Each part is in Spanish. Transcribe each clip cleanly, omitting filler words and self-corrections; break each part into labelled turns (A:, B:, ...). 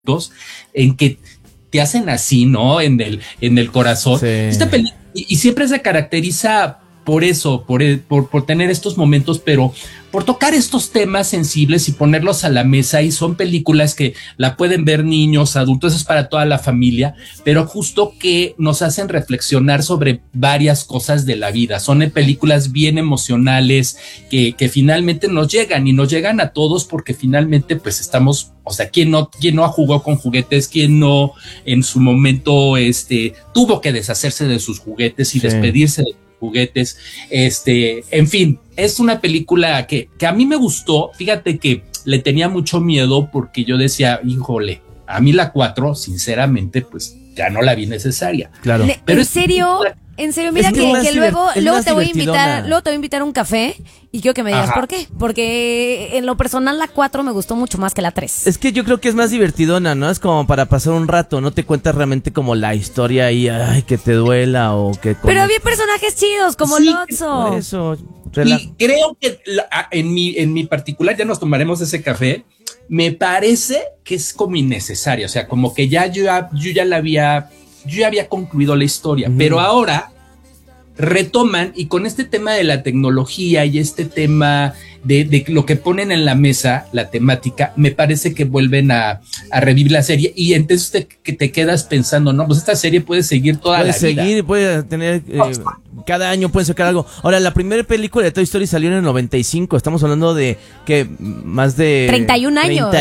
A: en que te hacen así, ¿no? En el corazón. Sí. Esta película, y siempre se caracteriza por eso, por tener estos momentos, pero por tocar estos temas sensibles y ponerlos a la mesa, y son películas que la pueden ver niños, adultos, es para toda la familia, pero justo que nos hacen reflexionar sobre varias cosas de la vida. Son películas bien emocionales que finalmente nos llegan a todos, porque finalmente pues estamos, o sea, ¿quién no jugó con juguetes? ¿Quién no en su momento tuvo que deshacerse de sus juguetes y despedirse de juguetes? En fin, es una película que a mí me gustó. Fíjate que le tenía mucho miedo porque yo decía, híjole, a mí la 4, sinceramente, pues ya no la vi necesaria.
B: Claro.
A: Pero
C: en serio, mira que luego te voy a invitar a un café y quiero que me digas por qué. Porque en lo personal la 4 me gustó mucho más que la 3.
B: Es que yo creo que es más divertidona, ¿no? Es como para pasar un rato, no te cuentas realmente como la historia y ay, que te duela o que...
C: Pero había personajes chidos como Lotso.
B: Por eso...
A: Y creo que en mi particular, ya nos tomaremos ese café, me parece que es como innecesario, o sea, como que yo ya había concluido la historia, pero ahora retoman, y con este tema de la tecnología y este tema de lo que ponen en la mesa, la temática, me parece que vuelven a revivir la serie, y entonces te quedas pensando, no, pues esta serie puede seguir toda la vida.
B: Puede seguir, puede tener, cada año pueden sacar algo. Ahora, la primera película de Toy Story salió en el 95, estamos hablando de que más de
C: 31 años.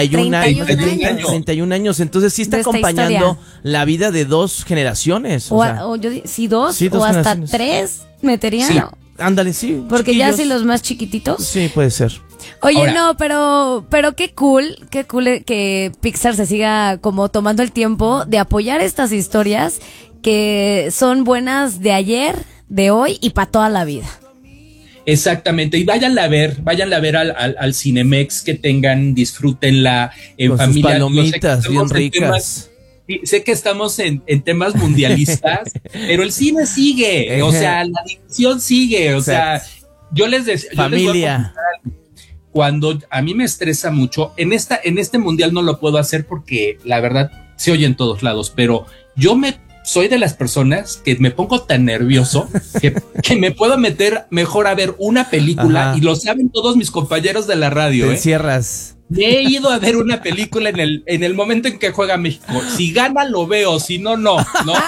B: 31 años, entonces sí está acompañando la vida de 2 generaciones.
C: Sí, dos o hasta 3 metería.
A: Sí.
B: Ándale, sí.
C: Porque chiquillos. Ya si los más chiquititos.
B: Sí, puede ser.
C: Oye, ahora, no, pero qué cool que Pixar se siga como tomando el tiempo de apoyar estas historias que son buenas de ayer, de hoy y para toda la vida.
A: Exactamente, y váyanla a ver al Cinemex, que tengan, disfrútenla en
B: con
A: familia.
B: Sus palomitas bien ricas.
A: Sé que estamos en temas mundialistas, pero el cine sigue, o sea, la diversión sigue, o sea, yo les decía,
B: familia.
A: Cuando a mí me estresa mucho, en este mundial no lo puedo hacer porque la verdad se oye en todos lados, pero soy de las personas que me pongo tan nervioso que me puedo meter mejor a ver una película. Y lo saben todos mis compañeros de la radio.
B: Te encierras.
A: Me he ido a ver una película en el momento en que juega México. Si gana lo veo, si no, no.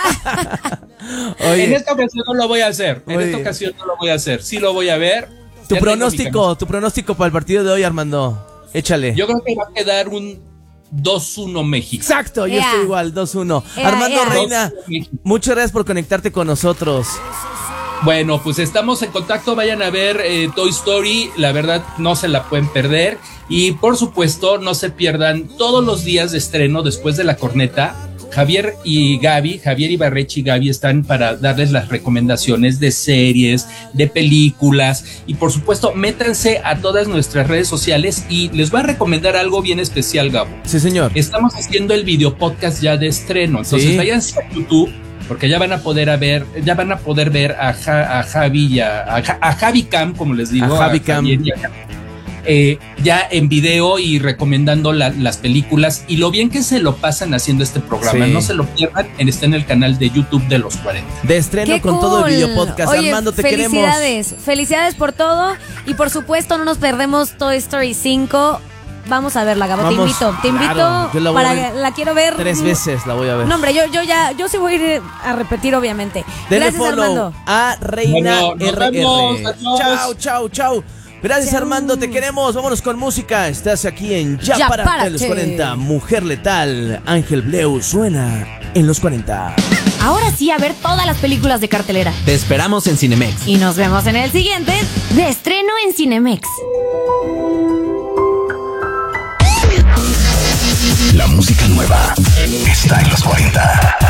B: Oye,
A: en esta ocasión no lo voy a hacer. Sí lo voy a ver.
B: Tu pronóstico para el partido de hoy, Armando. Échale.
A: Yo creo que va a quedar un 2-1 México.
B: Exacto, yo estoy igual, 2-1. Armando Reina, muchas gracias por conectarte con nosotros.
A: Bueno, pues estamos en contacto, vayan a ver Toy Story, la verdad no se la pueden perder, y por supuesto no se pierdan todos los días de estreno después de la corneta. Javier Ibarreche y Gaby están para darles las recomendaciones de series, de películas, y por supuesto métanse a todas nuestras redes sociales, y les voy a recomendar algo bien especial, Gabo.
B: Sí, señor.
A: Estamos haciendo el video podcast ya de estreno, entonces váyanse a YouTube, porque ya van a poder ver a Javi y a Javi Cam, como les digo,
B: a Javi Cam.
A: Ya en video y recomendando las películas, y lo bien que se lo pasan haciendo este programa. No se lo pierdan, está en el canal de YouTube de Los 40.
B: De estreno con todo el video podcast. Oye, Armando, te queremos.
C: Felicidades por todo, y por supuesto no nos perdemos Toy Story 5. Vamos a verla, Gabo, te invito la quiero ver
B: 3 veces, la voy a ver.
C: No, hombre, yo sí voy a ir a repetir, obviamente.
B: Gracias,
C: Armando.
B: A Reina RR. Chau. Gracias, Armando, te queremos. Vámonos con música. Estás aquí en Ya Párate, los 40. Mujer Letal, Ángel Bleu suena en los 40.
C: Ahora sí, a ver todas las películas de cartelera.
D: Te esperamos en Cinemex.
C: Y nos vemos en el siguiente de estreno en Cinemex.
E: La música nueva está en los 40.